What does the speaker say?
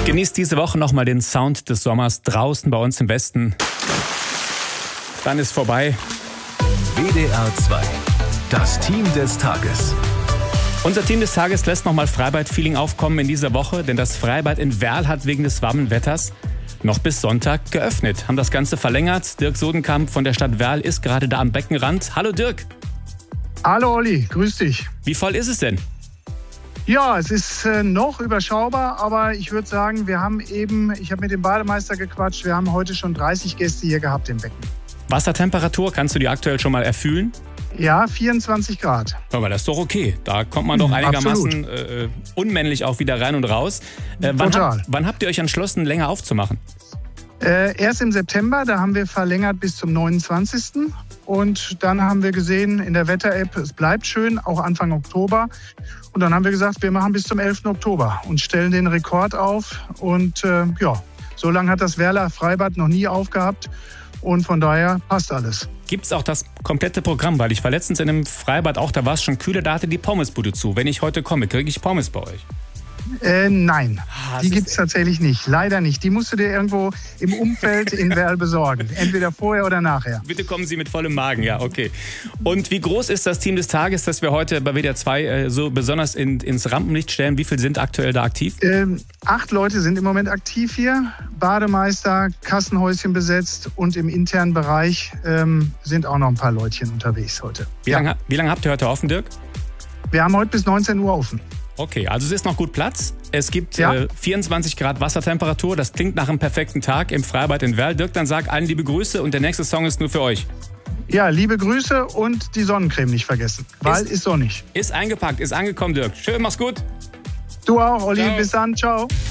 Genießt diese Woche nochmal den Sound des Sommers draußen bei uns im Westen. Dann ist vorbei. WDR 2, das Team des Tages. Unser Team des Tages lässt nochmal Freibad-Feeling aufkommen in dieser Woche, denn das Freibad in Werl hat wegen des warmen Wetters noch bis Sonntag geöffnet. Haben das Ganze verlängert. Dirk Sodenkamp von der Stadt Werl ist gerade da am Beckenrand. Hallo Dirk. Hallo Olli, grüß dich. Wie voll ist es denn? Ja, es ist noch überschaubar, aber ich würde sagen, ich habe mit dem Bademeister gequatscht, wir haben heute schon 30 Gäste hier gehabt im Becken. Wassertemperatur, kannst du die aktuell schon mal erfühlen? Ja, 24 Grad. Aber das ist doch okay. Da kommt man doch einigermaßen unmännlich auch wieder rein und raus. Wann habt ihr euch entschlossen, länger aufzumachen? Erst im September, da haben wir verlängert bis zum 29. Und dann haben wir gesehen in der Wetter-App, es bleibt schön, auch Anfang Oktober. Und dann haben wir gesagt, wir machen bis zum 11. Oktober und stellen den Rekord auf. Und so lange hat das Werler Freibad noch nie aufgehabt. Und von daher passt alles. Gibt es auch das komplette Programm? Weil ich war letztens in einem Freibad, auch da war es schon kühler, da hatte die Pommesbude zu. Wenn ich heute komme, kriege ich Pommes bei euch? Nein, die gibt es tatsächlich nicht. Leider nicht. Die musst du dir irgendwo im Umfeld in Werl besorgen. Entweder vorher oder nachher. Bitte kommen Sie mit vollem Magen, ja, okay. Und wie groß ist das Team des Tages, das wir heute bei WDR 2 so besonders ins Rampenlicht stellen? Wie viele sind aktuell da aktiv? 8 Leute sind im Moment aktiv hier. Bademeister, Kassenhäuschen besetzt und im internen Bereich sind auch noch ein paar Leutchen unterwegs heute. Wie lange habt ihr heute offen, Dirk? Wir haben heute bis 19 Uhr offen. Okay, also es ist noch gut Platz. Es gibt 24 Grad Wassertemperatur. Das klingt nach einem perfekten Tag im Freibad in Werl. Dirk, dann sag allen liebe Grüße und der nächste Song ist nur für euch. Ja, liebe Grüße und die Sonnencreme nicht vergessen, weil ist sonnig. Ist eingepackt, ist angekommen, Dirk. Schön, mach's gut. Du auch, Olli. Ciao. Bis dann. Ciao.